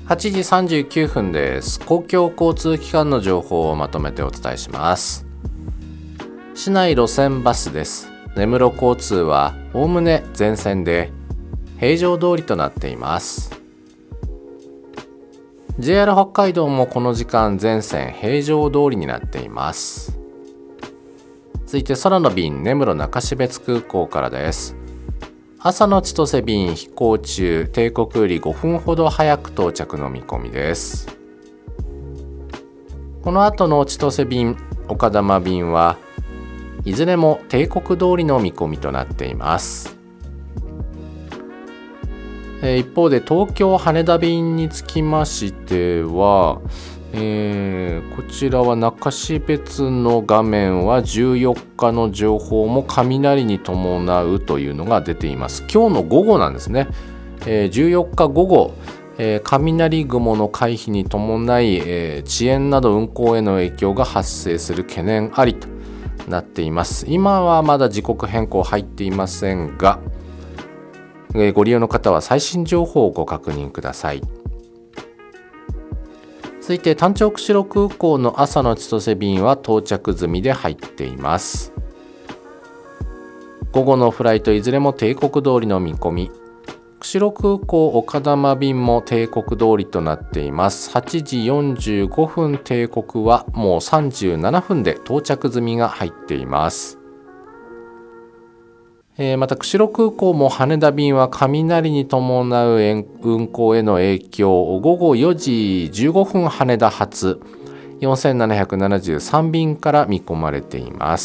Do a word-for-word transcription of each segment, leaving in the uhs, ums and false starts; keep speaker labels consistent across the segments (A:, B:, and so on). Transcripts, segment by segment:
A: はちじさんじゅうきゅうふんです。公共交通機関の情報をまとめてお伝えします。市内路線バスです。根室交通はおおむね全線で平常通りとなっています。ジェイアール 北海道もこの時間全線平常通りになっています。続いて空の便、根室中標津空港からです。朝の千歳便飛行中、定刻よりごふんほど早く到着の見込みです。この後の千歳便、丘珠便はいずれも定刻通りの見込みとなっています。一方で東京羽田便につきましては、えー、こちらは中標津の画面はじゅうよっかの情報も雷に伴うというのが出ています。今日の午後なんですね。えー、じゅうよっか午後、えー、雷雲の回避に伴い、えー、遅延など運行への影響が発生する懸念ありとなっています。今はまだ時刻変更入っていませんが、えー、ご利用の方は最新情報をご確認ください。続いて単調釧路空港の朝の千歳便は到着済みで入っています。午後のフライトいずれも定刻通りの見込み。釧路空港丘珠便も定刻通りとなっています。はちじよんじゅうごふん定刻はもうさんじゅうななふんで到着済みが入っています。えー、また釧路空港も羽田便は雷に伴う運行への影響、ごごよじじゅうごふん羽田発よんせんななひゃくななじゅうさん便から見込まれています。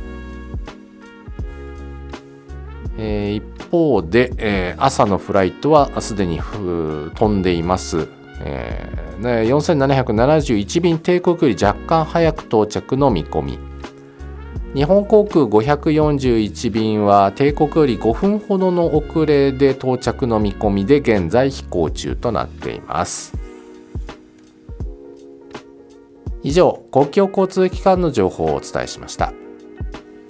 A: えー、一方で、えー、朝のフライトはすでに飛んでいます。えーね、よんせんななひゃくななじゅういち便定刻より若干早く到着の見込み。日本航空ごひゃくよんじゅういち便は定刻よりごふんほどの遅れで到着の見込みで現在飛行中となっています。以上、公共交通機関の情報をお伝えしました。